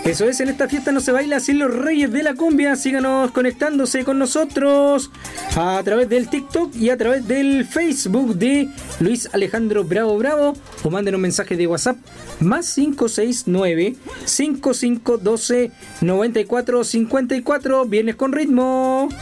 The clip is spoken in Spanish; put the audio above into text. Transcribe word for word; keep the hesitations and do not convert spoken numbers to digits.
Eso es, en esta fiesta no se baila sin los reyes de la cumbia. Síganos conectándose con nosotros a través del TikTok y a través del Facebook de Luis Alejandro Bravo Bravo, o manden un mensaje de WhatsApp más cinco seis nueve, cinco cinco uno dos, nueve cuatro cinco cuatro. Viernes con ritmo.